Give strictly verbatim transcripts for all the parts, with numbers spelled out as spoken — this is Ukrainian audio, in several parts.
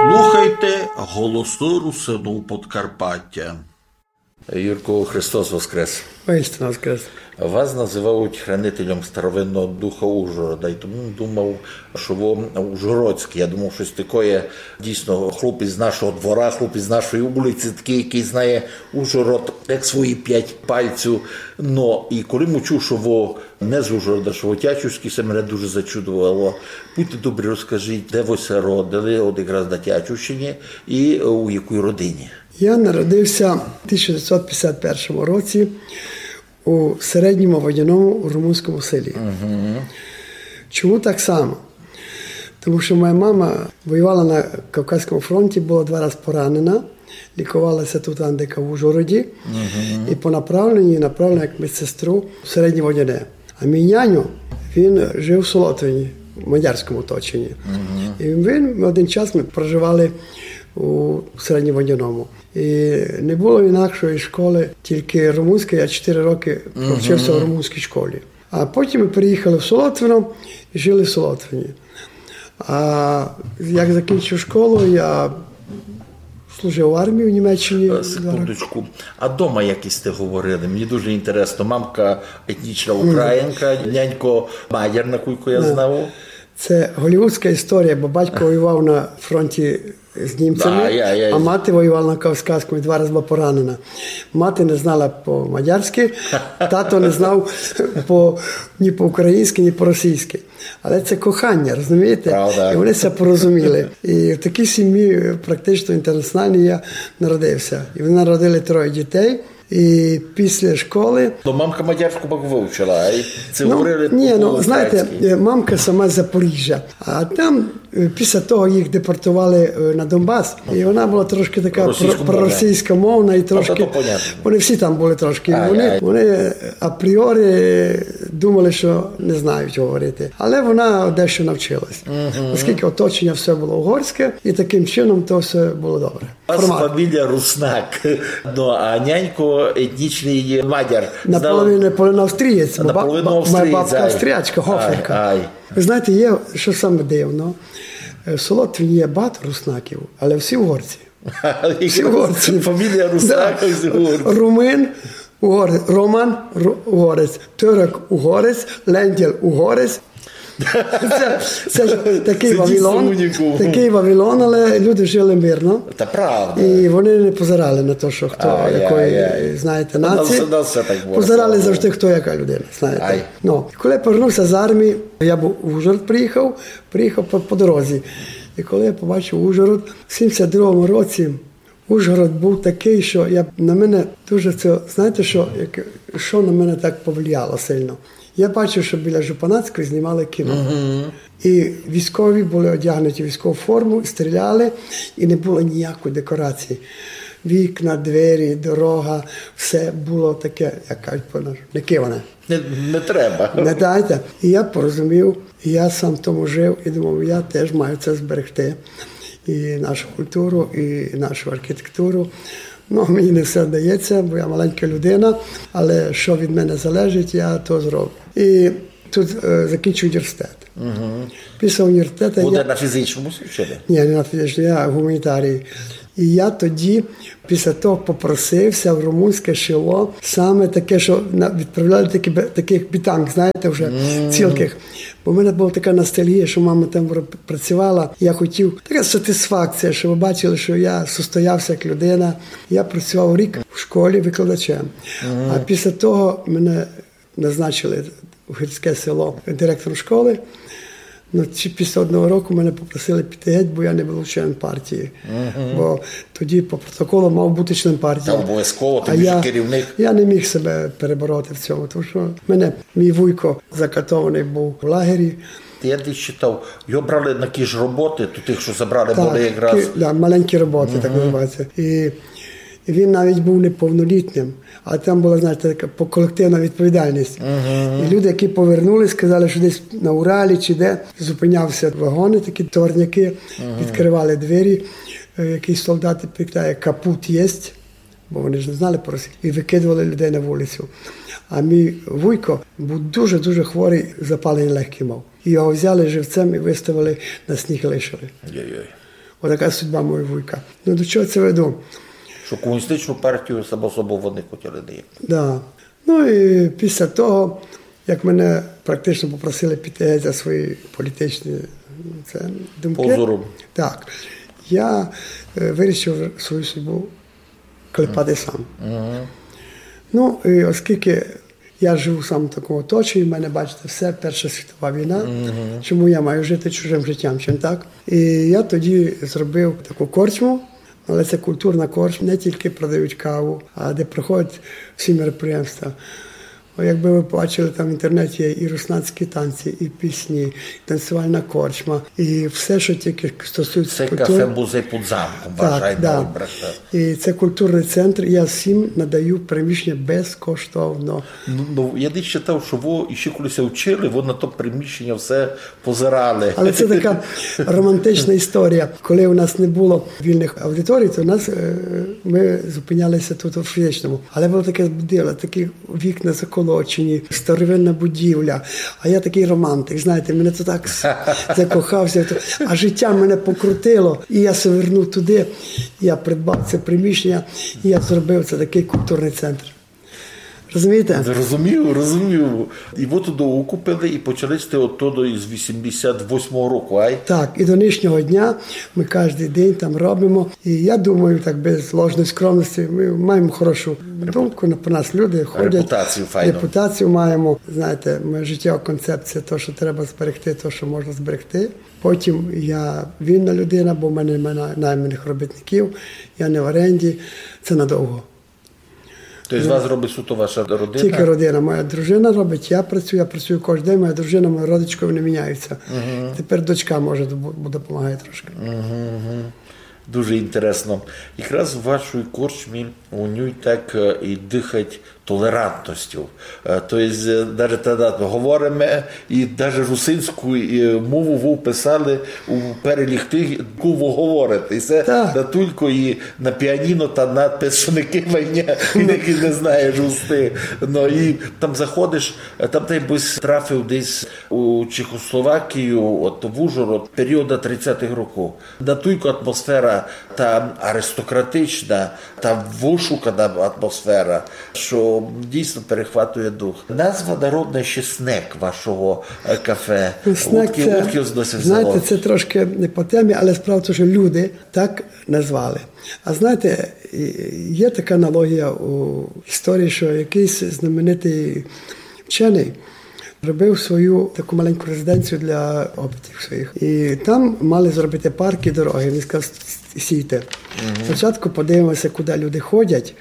Слухайте голосу Русину Подкарпаття. Юрко, Христос Воскрес. Воістину Воскрес. Вас називають хранителем старовинного духа Ужгорода, і тому думав, що ви ужгородський. Я думав, щось таке, дійсно, хлопець з нашого двора, хлопець з нашої вулиці, такий, який знає Ужгород, як свої п'ять пальців. Но, і коли ми чув, що ви не з Ужгорода, що ви Тячівський, це мене дуже зачудувало. Будьте добрі, розкажіть, де ви се родили, от якраз на Тячівщині, і у якій родині? Я народився в тисяча дев'ятсот п'ятдесят першому році у середньому водяному румунському селі. Угу. Чому так само? Тому що моя мама воювала на Кавказькому фронті, була два рази поранена, лікувалася тут Андика в Ужгороді, угу. І по направленню направлена як медсестру в середнє водяне. А мій няню, він жив в Солотвині, в мадярському оточенні. Угу. І він, ми один час ми проживали у середньоводяному. І не було інакшої школи, тільки румунська. Я чотири роки провчився uh-huh. в румунській школі. А потім ми переїхали в Солотвино і жили в Солотвині. А як закінчив школу, я служив в армії в Німеччині. Секундочку. А вдома якісь ти говорили? Мені дуже інтересно. Мамка етнічна українка, нянько мадяр, на куйку я знав. Це голівудська історія, бо батько воював на фронті з німцями, да, я, я, а мати воювала на Кавказькому і два рази була поранена. Мати не знала по-мадярськи, тато не знав по, ні по-українськи, ні по-російськи. Але це кохання, розумієте? Правда. І вони це порозуміли. І в такій сім'ї практично інтернаціональній я народився. І вони народили троє дітей. І після школи... То мамка мадярську бак вивчила, і це ну, говорили по Ні, ну, знаєте, мамка сама з Запоріжжя, а там після того їх депортували на Донбас, і вона була трошки така проросійськомовна, і трошки... Вони всі там були трошки, ай, вони, ай. вони апріорі думали, що не знають говорити. Але вона дещо навчилась, угу. оскільки оточення все було угорське, і таким чином то все було добре. У вас фамілія Руснак, ну, а нянько етнічний мадяр. Наполовину, наполовину австрієць. Наполовину австрієць. Моя бабка австріячка, Хоферка. Ай, ай. Ви знаєте, є, що саме дивно, в Солотвині є багато руснаків, але всі угорці. Всі угорці. Фамілія Руснак, всі угорці. Румин, угорець, Роман, угорець, Турок, угорець, Лендєл, угорець. Це, це ж такий це Вавилон, такий Вавилон, але люди жили мирно. Це правда. І вони не позирали на те, що хто, а, якої, я, я. знаєте, нації. Позирали завжди, хто яка людина, знаєте. Ну, коли я повернувся з армії, я був в Ужгород приїхав, приїхав по, по дорозі. І коли я побачив Ужгород, в сімдесят другому році Ужгород був такий, що я, на мене дуже це, знаєте, що, як, що на мене так повлияло сильно. Я бачив, що біля Жупанацької знімали кіно. Uh-huh. І військові були одягнуті в військову форму, стріляли, і не було ніякої декорації. Вікна, двері, дорога, все було таке, як кажуть, не киване. Не, не треба. Не дайте. І я порозумів, і я сам тому жив, і думав, я теж маю це зберегти. І нашу культуру, і нашу архітектуру. Ну, мені не все вдається, бо я маленька людина, але що від мене залежить, я то зроблю. І тут е, закінчу університет. Угу. Після університету... Буде я... на фізичному вчили? Ні, не на фізичному, я гуманітарій. І я тоді, після того, попросився в румунське село, саме таке, що відправляли такі, таких бітанг, знаєте, вже mm. цілких. Бо в мене була така ностальгія, що мама там працювала. Я хотів, така сатисфакція, що ви бачили, що я состоявся як людина. Я працював рік в школі викладачем. Mm. А після того мене назначили в гірське село директором школи. Ну, після одного року мене попросили піти геть, бо я не був членом партії. Uh-huh. Бо тоді по протоколу мав бути член партії. Та обов'язково, тобі ж керівник. Я не міг себе перебороти в цьому, тому що мене, мій вуйко закатований був в лагері. Я десь читав, його брали на ті ж роботи, то тих, що забрали, так, були якраз... Так, да, маленькі роботи, uh-huh. так називається. І І він навіть був неповнолітнім, а там була, знаєте, така колективна відповідальність. Uh-huh. І люди, які повернулись, сказали, що десь на Уралі чи де зупинявся вагони, такі товарняки, uh-huh. відкривали двері, якийсь солдати питає, капут єсть, бо вони ж не знали по-російськи, і викидували людей на вулицю. А мій вуйко був дуже-дуже хворий, запалення легких мав. І його взяли живцем і виставили на сніг лишили. Ой-ой. Отака судьба моєї вуйка. Ну до чого це веду? Що комуністичну партію само собою вони хотіли не. Да. Ну і після того, як мене практично попросили піти геть за свої політичні це, думки. Позором. Так. Я е, вирішив свою судьбу клепати сам. Угу. Ну, і оскільки я живу саме в такому оточенні, в мене, бачите, все, Перша світова війна, uh-huh. чому я маю жити чужим життям, чим так? І я тоді зробив таку корчму, але це культурна корчма, не тільки продають каву, а де проходять всі мероприємства. О, якби ви бачили, там в інтернеті є і руснацькі танці, і пісні, і танцювальна корчма, і все, що тільки стосується це культури. Це кафе-музей під замком, вважай, да. Ольбрехта. І це культурний центр, я всім надаю приміщення безкоштовно. Ну, ну, я десь читав, що ви ще колися вчили, ви на то приміщення все позирали. Але це така романтична історія. Коли у нас не було вільних аудиторій, то у нас, ми зупинялися тут у фізичному. Але було таке диво, такі вікна заколочені, старовинна будівля. А я такий романтик, знаєте, мене то так закохався. А життя мене покрутило, і я се вернув туди, я придбав це приміщення, і я зробив це такий культурний центр. Розумієте? Розумію, розумію. І ви туди укупили і почали сте оттуда із вісімдесят восьмого року, ай? Так, і до нинішнього дня ми кожен день там робимо. І я думаю, так без ложної скромності, ми маємо хорошу думку, про нас люди ходять. Репутацію файну. Репутацію маємо. Знаєте, моя життєва концепція, то, що треба зберегти, то, що можна зберегти. Потім я вільна людина, бо в мене немає найманих робітників, я не в оренді, це надовго. Тобто з вас робить суто ваша родина? Тільки родина. Моя дружина робить, я працюю, я працюю кожен день, моя дружина, моя родичка, вони міняються. Uh-huh. Тепер дочка може допомагає трошки. Uh-huh. Дуже інтересно. Якраз в вашій корчмі у ній так і дихать толерантністю. Тобто, навіть тоді говоримо, і навіть русинську мову ви вписали у перелік тих, яку ви говорите. І це на тільки і на піаніно та надпис, що не кивання, який не знаєш усти. Ну, і там заходиш, там ти бись трафив десь у Чехословакію, от в Ужгород, періоду тридцятих років. На тільки атмосфера та аристократична, та вишукана атмосфера, що дійсно перехватує дух. Назва народна ще снек вашого кафе. Снек це, знаєте, це трошки не по темі, але справа в що люди так назвали. А знаєте, є така аналогія у історії, що якийсь знаменитий вчений робив свою таку маленьку резиденцію для опитів своїх. І там мали зробити парки, дороги. Він сказав, сійте. Угу. Спочатку подивимося, куди люди ходять,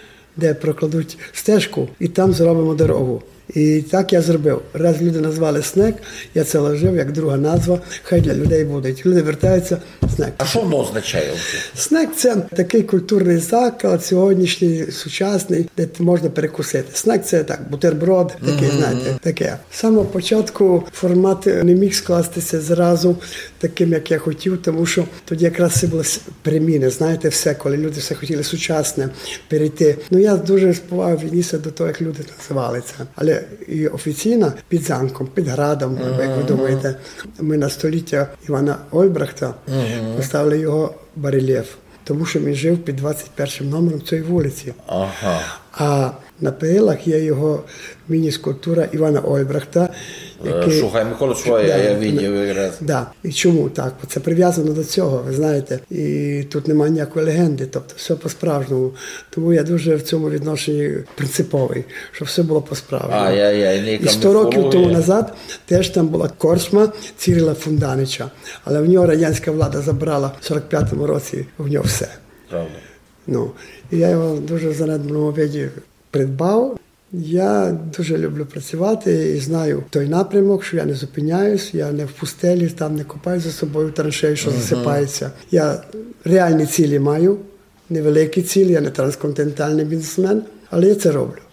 де прокладуть стежку, і там зробимо дорогу. І так я зробив. Раз люди назвали снек, я це ложив як друга назва, хай для людей буде. Люди вертаються, снек. А що воно означає? Снек – це такий культурний заклад, сьогоднішній, сучасний, де можна перекусити. Снек – це так, бутерброд, такий, mm-hmm. знаєте, таке. З самого початку формат не міг скластися зразу таким, як я хотів, тому що тоді якраз це були переміни, знаєте, все, коли люди все хотіли сучасне перейти. Ну, я дуже з повагою віднісся до того, як люди називали це. Але і офіційно під замком, під градом, uh-huh. як ви думаєте, ми на століття Івана Ольбрехта uh-huh. поставили його барельєф, тому що він жив під двадцять першим номером цієї вулиці. Uh-huh. А на перилах є його міні-скульптура Івана Ольбрехта. Який... Шухай Микола Швоя, да, я бачив якраз. Да. І чому так? Це прив'язано до цього, ви знаєте. І тут немає ніякої легенди, тобто все по-справжньому. Тому я дуже в цьому відношенні принциповий, щоб все було по-справжньому. А, я, я, я, і сто років тому назад теж там була корчма Цирила Фунданича. Але в нього радянська влада забрала в сорок п'ятому році в нього все. Правда. Ну, і я його дуже в занедбаному виді придбав. Я дуже люблю працювати і знаю той напрямок, що я не зупиняюсь, я не в пустелі, там не копаю за собою траншею, що uh-huh. засипається. Я реальні цілі маю, невеликі цілі, я не трансконтинентальний бізнесмен, але я це роблю.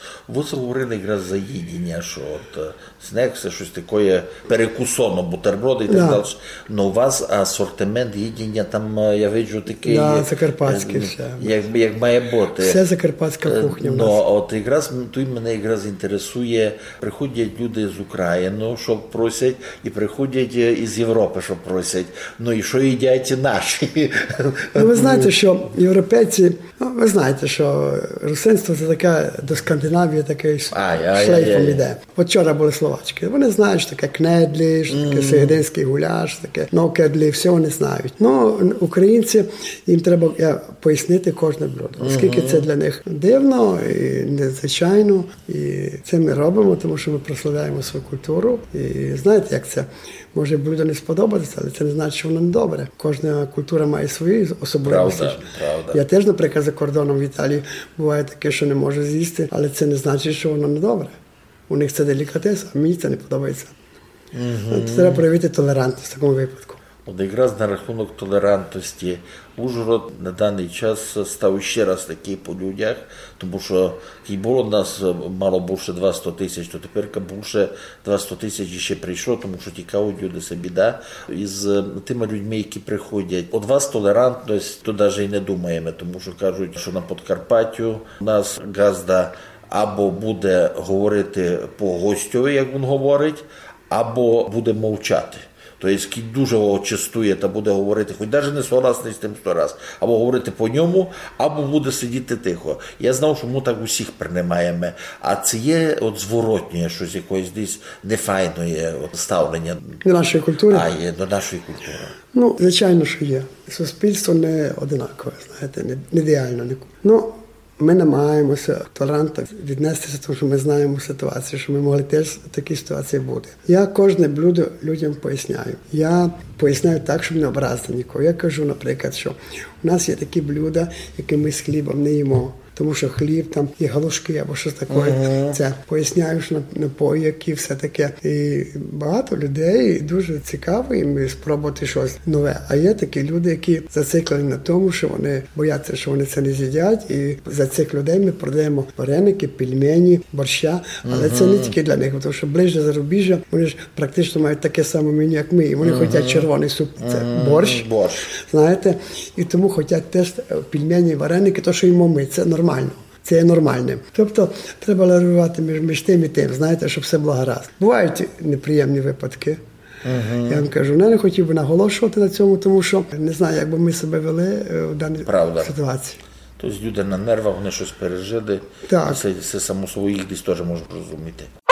Ви говорили якраз за їдіння, що от снек – це щось таке перекусоно, бутерброди і так Да. далі. Но у вас асортимент їдіння там, я бачу, такий, Да, закарпатський все. як, як має бути. Все закарпатська кухня в Ну, нас. от якраз тут мене якраз інтересує, приходять люди з України, що просять, і приходять із Європи, що просять. Ну і що їдять наші? Ну, ви знаєте, що європейці, ну, ви знаєте, що русинство це таке до Скандинавії такий Ай, ай, шлейфом ай, ай. іде. От вчора були словачки. Вони знають, що таке кнедлі, що таке сегединський гуляш, таке нокедлі, все вони знають. Ну, українці, їм треба я, пояснити кожне блюдо. Оскільки це для них дивно і незвичайно. І це ми робимо, тому що ми прославляємо свою культуру. І знаєте, як це? Може блюдо не сподобатися, але це не значить, що воно не добре. Кожна культура має свої особливості. Правда, правда. Я теж, наприклад, за кордоном в Італії буває таке, що не можу з'їсти, але це не значить, що воно не добре. У них це делікатес, а мені це не подобається. Mm-hmm. Треба проявити толерантність в такому випадку. От якраз на рахунок толерантності Ужгород на даний час став ще раз такий по людях, тому що і було нас мало більше двісті тисяч, то тепер більше двісті тисяч ще прийшло, тому що тікають люди, це біда. Із тими людьми, які приходять. От вас толерантність, то навіть і не думаємо, тому що кажуть, що на Подкарпаттю у нас газда або буде говорити по гостьові, як він говорить, або буде мовчати. Тобто, який дуже його частує та буде говорити, хоч навіть не согласний з тим сто раз, або говорити по ньому, або буде сидіти тихо. Я знав, що ми так усіх приймаємо. А це є от зворотнє, щось якоїсь десь нефайної от ставлення. До нашої культури? А, є, до нашої культури. Ну, звичайно, що є. Суспільство не одинакове, знаєте, не, не ідеально. Ну, ми намагаємося толерантно віднестися, тому що ми знаємо ситуацію, що ми могли теж в такій ситуації бути. Я кожне блюдо людям поясняю. Я поясняю так, щоб не образити нікого. Я кажу, наприклад, що у нас є такі блюда, які ми з хлібом не їмо. Тому що хліб там і галушки або щось таке. Uh-huh. Це поясняю, що напої, які все таке. І багато людей дуже цікаво їм спробувати щось нове. А є такі люди, які зациклені на тому, що вони бояться, що вони це не з'їдять. І за цих людей ми продаємо вареники, пельмені, борща. Але uh-huh. це не тільки для них, тому що ближче зарубіжжя, вони ж практично мають таке саме меню, як ми. І вони uh-huh. хочуть червоний суп, це uh-huh. борщ. борщ. Знаєте? І тому хочуть теж пельмені, вареники, то, що їмо ми. Це нормально. Нормально. Це є нормальним. Тобто треба лавірувати між, між тим і тим, знаєте, щоб все було гаразд. Бувають неприємні випадки. Uh-huh. Я вам кажу, я не хотів би наголошувати на цьому, тому що не знаю, як би ми себе вели в даній Правда. ситуації. Тобто люди на нервах, вони щось пережили. Так. Це, це само собою їх десь теж можуть розуміти.